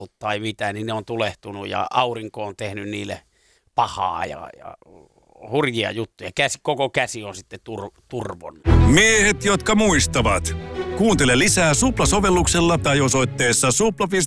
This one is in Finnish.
tai mitä, niin ne on tulehtunut ja aurinko on tehnyt niille pahaa ja hurjia juttuja. Koko käsi on sitten turvonnut. Miehet, jotka muistavat. Kuuntele lisää Supla-sovelluksella tai osoitteessa supla.fi.